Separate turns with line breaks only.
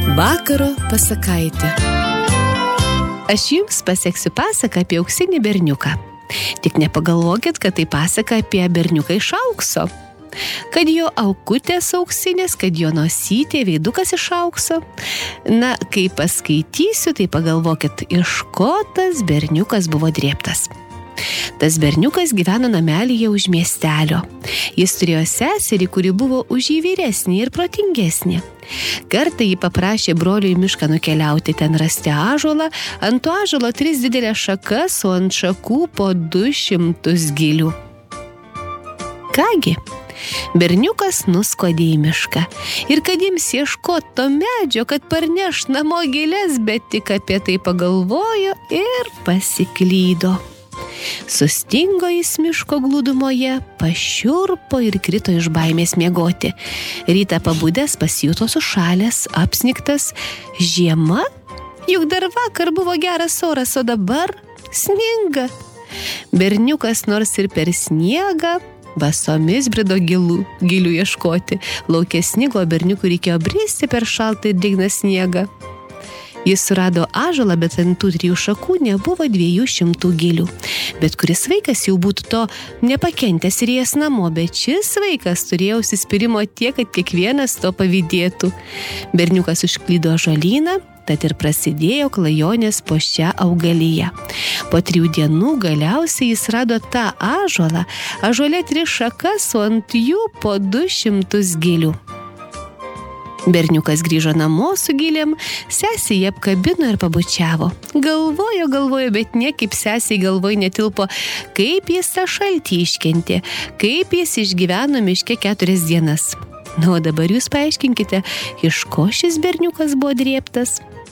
Vakaro pasakaitė. Aš jums paseksiu pasaką apie auksinį berniuką. Tik nepagalvokit, kad tai pasaka apie berniuką iš aukso. Kad jo aukutės auksinės, kad jo nosytė veidukas iš aukso. Na, kai paskaitysiu, tai pagalvokit, iš ko tas berniukas buvo drėbtas. Tas berniukas gyveno namelyje už miestelio. Jis turėjo seserį, kuri buvo už jį vyresnė ir protingesnė. Kartą jį paprašė broliui į mišką nukeliauti, ten rasti ąžuolą, ant to ąžuolo 3 didelės šakas, o ant šakų po 200 gilių. Kągi, berniukas nuskodė į mišką. Ir kad jiems ieškot to medžio, kad parneš namo gėles, bet tik apie tai pagalvojo ir pasiklydo. Sustingo jis miško glūdumoje, pašiurpo ir krito iš baimės miegoti. Rytą pabudęs pasijuto sušalęs, apsnigtas. Žiema? Juk dar vakar buvo geras oras, o dabar sninga. Berniukas nors ir per sniegą basomis brido gilių ieškoti. Lauke snigo, berniukui reikėjo bristi per šaltą ir drėgną sniegą. Jis surado ąžuolą, bet ant tų 3 šakų nebuvo 200 gilių. Bet kuris vaikas jau būtų to nepakentęs ir ėjęs namo, bet šis vaikas turėjo užsispyrimo tiek, kad kiekvienas to pavydėtų. Berniukas užklydo ąžuolyną, tad ir prasidėjo klajonės po šią augaliją. Po 3 dienų galiausiai jis rado tą ąžuolą, ąžuole 3 šakas, o ant jų po 200 gilių. Berniukas grįžo namo su gilėm, sesė jį apkabino ir pabučiavo. Galvojo, bet niekaip sesei galvoj netilpo, kaip jis tą šaltį iškentė, kaip jis išgyveno miške 4 dienas. Na, o dabar jūs paaiškinkite, iš ko šis berniukas buvo drėbtas?